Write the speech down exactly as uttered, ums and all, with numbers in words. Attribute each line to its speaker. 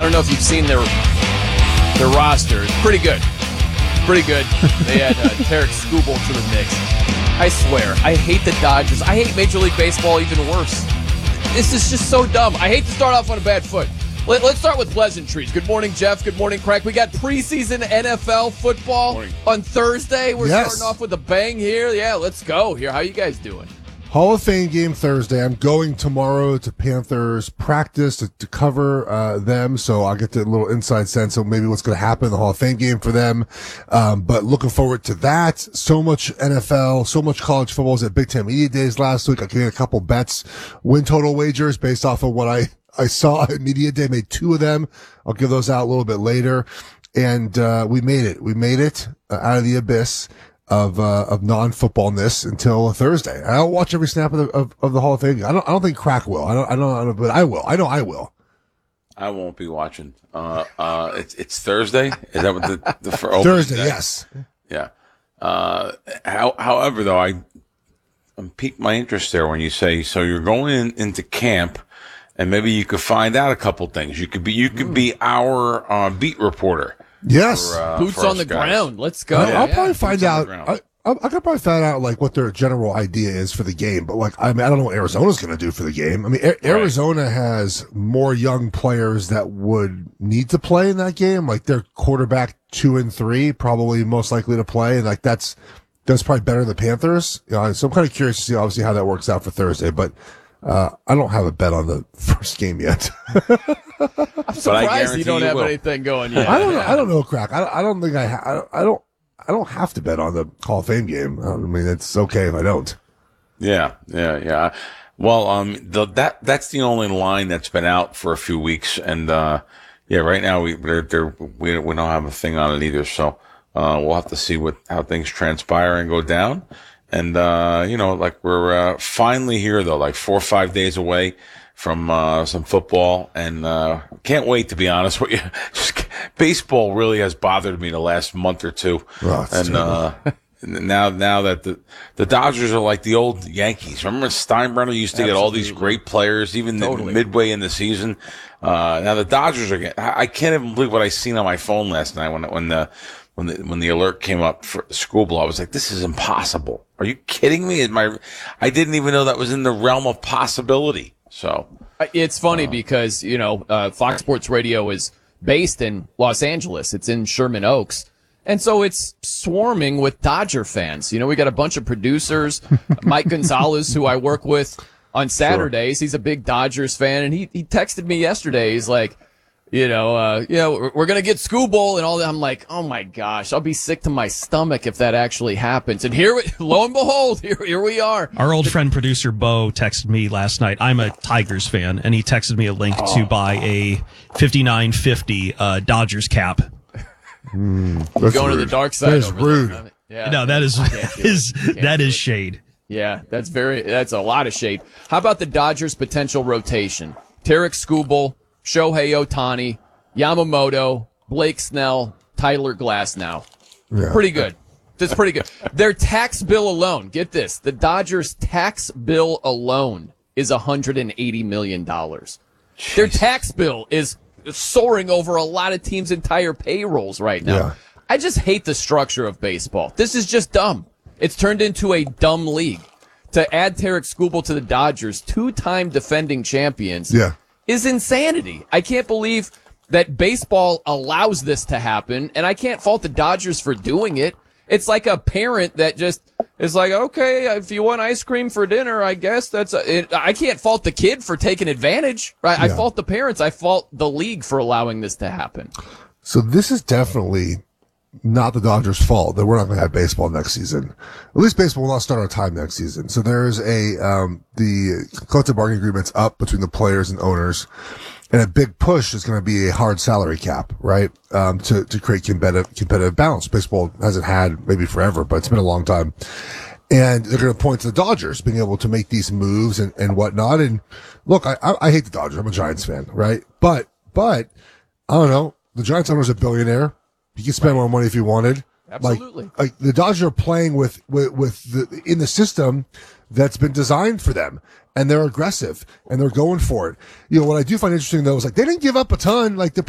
Speaker 1: I don't know if you've seen their their roster. It's pretty good. Pretty good. They had uh, Tarek Skubal to the mix. I swear, I hate the Dodgers. I hate Major League Baseball even worse. This is just so dumb. I hate to start off on a bad foot. Let, let's start with pleasantries. Good morning, Jeff. Good morning, Craig. We got preseason N F L football
Speaker 2: Morning.
Speaker 1: on Thursday. We're
Speaker 3: Yes.
Speaker 1: starting off with a bang here. Yeah, let's go here. How you guys doing?
Speaker 3: Hall of Fame game Thursday. I'm going tomorrow to Panthers practice to, to cover uh, them, so I'll get the little inside sense of maybe what's going to happen in the Hall of Fame game for them. Um, but looking forward to that. So much N F L, so much college football. I was at Big Ten Media Days last week. I made a couple bets, win total wagers based off of what I, I saw at Media Day. Made two of them. I'll give those out a little bit later. And uh, we made it. We made it uh, out of the abyss of uh, of non-footballness until Thursday. I don't watch every snap of the of, of the Hall of Fame. I don't I don't think Crack will. I don't I don't, I don't but I will. I know I will.
Speaker 2: I won't be watching. Uh, uh, it's it's Thursday. Is that what the, the for opening
Speaker 3: Thursday,
Speaker 2: day?
Speaker 3: yes.
Speaker 2: Yeah. Uh, how, however, though, I I'm piqued my interest there when you say so. You're going in, into camp, and maybe you could find out a couple things. You could be you could be our uh, beat reporter.
Speaker 3: Yes.
Speaker 2: For, uh,
Speaker 1: Boots
Speaker 2: for
Speaker 1: on
Speaker 2: us
Speaker 1: the
Speaker 2: guys.
Speaker 1: ground. Let's go.
Speaker 3: I'll, I'll
Speaker 1: Yeah.
Speaker 3: probably find
Speaker 2: boots on
Speaker 3: out.
Speaker 2: the ground.
Speaker 3: I, I, I could probably find out like what their general idea is for the game, but like I mean I don't know what Arizona's going to do for the game. I mean A- Arizona has more young players that would need to play in that game. Like their quarterback two and three probably most likely to play, and like that's that's probably better than the Panthers. You know, so I'm kind of curious to see obviously how that works out for Thursday, but. Uh, I don't have a bet on the first game yet.
Speaker 1: I'm surprised you
Speaker 2: guarantee
Speaker 1: don't
Speaker 2: you
Speaker 1: have
Speaker 2: will.
Speaker 1: anything going yet.
Speaker 3: I don't know.
Speaker 1: Yeah.
Speaker 3: I don't know, Crack. I, I don't think I, ha- I. I don't. I don't have to bet on the Hall of Fame game. I mean, it's okay if I don't.
Speaker 2: Yeah, yeah, yeah. Well, um, the, that that's the only line that's been out for a few weeks, and uh, yeah, right now we they're, they're, we we don't have a thing on it either. So uh, we'll have to see what how things transpire and go down. And uh, you know, like we're uh, finally here though, like four or five days away from uh, some football, and uh, can't wait to be honest with you. Just, baseball really has bothered me the last month or two,
Speaker 3: Oh, it's
Speaker 2: and uh, now now that the the Dodgers are like the old Yankees. Remember Steinbrenner used to get all these great players, even
Speaker 1: Totally.
Speaker 2: midway in the season. Uh, now the Dodgers are getting. I I can't even believe what I seen on my phone last night when when the when the when the alert came up for Skubal. I was like, this is impossible. Are you kidding me? Is my I didn't even know that was in the realm of possibility. So
Speaker 1: It's funny because, you know, uh, Fox Sports Radio is based in Los Angeles. It's in Sherman Oaks. And so it's swarming with Dodger fans. You know, we got a bunch of producers. Mike Gonzalez, who I work with on Saturdays, he's a big Dodgers fan. And he, he texted me yesterday. He's like, you know, uh, you know, we're, we're going to get Skubal and all that. I'm like, oh my gosh, I'll be sick to my stomach if that actually happens. And here, we, lo and behold, here, here we are.
Speaker 4: Our old friend producer Bo texted me last night. I'm a Tigers fan, and he texted me a link
Speaker 1: Oh.
Speaker 4: to buy a fifty-nine fifty uh, Dodgers cap.
Speaker 3: That's
Speaker 1: Going to
Speaker 3: rude.
Speaker 1: the dark side.
Speaker 3: That is
Speaker 1: over
Speaker 3: rude.
Speaker 1: There. Yeah.
Speaker 4: No, that is
Speaker 1: Can't do it.
Speaker 4: is
Speaker 1: Can't
Speaker 4: that
Speaker 1: do
Speaker 4: is
Speaker 1: it.
Speaker 4: shade.
Speaker 1: Yeah, that's very, that's a lot of shade. How about the Dodgers' potential rotation? Tarek Skubal, Shohei Ohtani, Yamamoto, Blake Snell, Tyler Glasnow.
Speaker 3: Yeah.
Speaker 1: Pretty good. That's pretty good. Their tax bill alone, get this, the Dodgers' tax bill alone is one hundred eighty million dollars. Their tax bill is soaring over a lot of teams' entire payrolls right now.
Speaker 3: Yeah.
Speaker 1: I just hate the structure of baseball. This is just dumb. It's turned into a dumb league. To add Tarek Skubal to the Dodgers, two-time defending champions,
Speaker 3: Yeah.
Speaker 1: is insanity. I can't believe that baseball allows this to happen, and I can't fault the Dodgers for doing it. It's like a parent that just is like, okay, if you want ice cream for dinner, I guess that's a, it, I can't fault the kid for taking advantage, right? I
Speaker 3: Yeah.
Speaker 1: fault the parents. I fault the league for allowing this to happen.
Speaker 3: So this is definitely not the Dodgers' fault that we're not going to have baseball next season. At least baseball will not start on time next season. So there's a um, the collective bargaining agreement's up between the players and owners, and a big push is going to be a hard salary cap, right? Um, to to create competitive competitive balance. Baseball hasn't had maybe forever, but it's been a long time. And they're going to point to the Dodgers being able to make these moves and, and whatnot. And look, I, I, I hate the Dodgers. I'm a Giants fan, right? But, but I don't know. The Giants owner's a billionaire. He can spend more money if he wanted.
Speaker 1: Absolutely.
Speaker 3: Like, like the Dodgers are playing with, with, with the, in the system that's been designed for them. And they're aggressive and they're going for it. You know, what I do find interesting though is like they didn't give up a ton. Like the